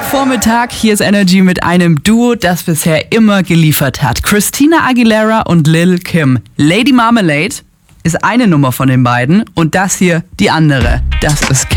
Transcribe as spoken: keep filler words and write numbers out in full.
Freitagvormittag, hier ist Energy mit einem Duo, das bisher immer geliefert hat. Christina Aguilera und Lil Kim. Lady Marmalade ist eine Nummer von den beiden und das hier die andere. Das ist